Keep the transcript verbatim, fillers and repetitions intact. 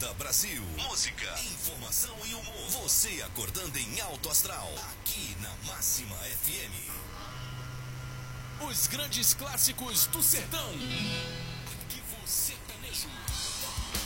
Acorda Brasil. Música, informação e humor. Você acordando em alto astral. Aqui na Máxima F M. Os grandes clássicos do sertão.